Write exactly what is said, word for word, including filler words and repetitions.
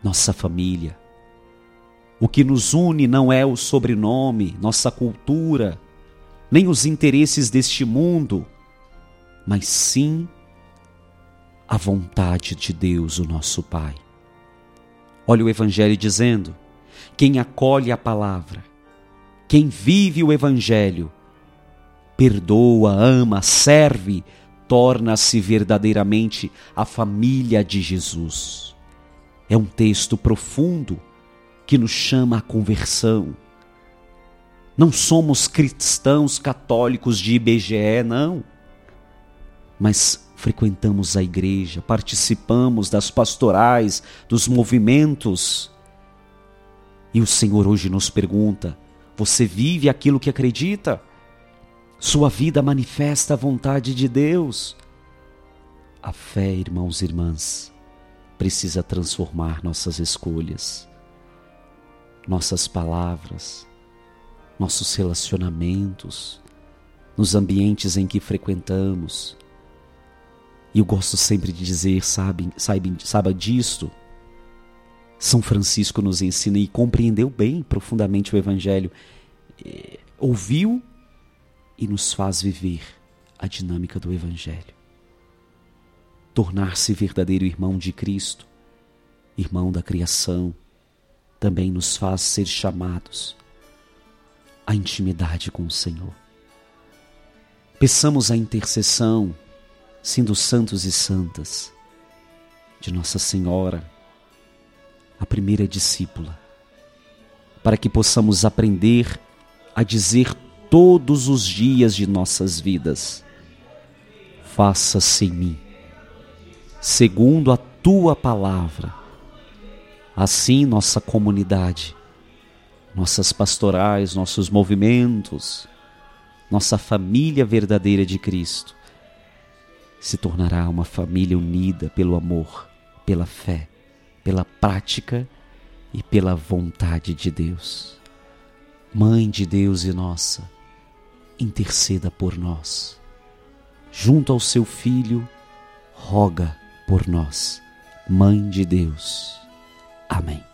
nossa família. O que nos une não é o sobrenome, nossa cultura, nem os interesses deste mundo, mas sim a vontade de Deus, o nosso Pai. Olha o Evangelho dizendo: quem acolhe a palavra, quem vive o Evangelho, perdoa, ama, serve, torna-se verdadeiramente a família de Jesus. É um texto profundo que nos chama à conversão. Não somos cristãos católicos de I B G E, não. Mas frequentamos a igreja, participamos das pastorais, dos movimentos. E o Senhor hoje nos pergunta: você vive aquilo que acredita? Sua vida manifesta a vontade de Deus? A fé, irmãos e irmãs, precisa transformar nossas escolhas, nossas palavras, nossos relacionamentos, nos ambientes em que frequentamos. E eu gosto sempre de dizer, sabe, sabe, sabe disto? São Francisco nos ensina e compreendeu bem profundamente o Evangelho. É, ouviu e nos faz viver a dinâmica do Evangelho. Tornar-se verdadeiro irmão de Cristo, irmão da criação, também nos faz ser chamados à intimidade com o Senhor. Peçamos a intercessão, sendo santos e santas, de Nossa Senhora, a primeira discípula, para que possamos aprender a dizer todos os dias de nossas vidas: faça-se em mim, segundo a tua palavra. Assim nossa comunidade, nossas pastorais, nossos movimentos, nossa família verdadeira de Cristo se tornará uma família unida pelo amor, pela fé, pela prática e pela vontade de Deus. Mãe de Deus e nossa, interceda por nós. Junto ao seu Filho, roga por nós. Mãe de Deus. Amém.